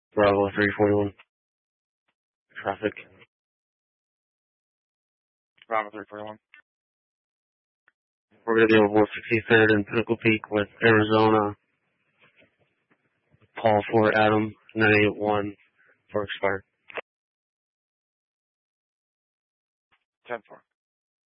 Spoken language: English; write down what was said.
Bravo 341. Traffic. Bravo 341. We're going to be on 163rd and Pinnacle Peak with Arizona. Call for Adam 981 for expired. 10-4.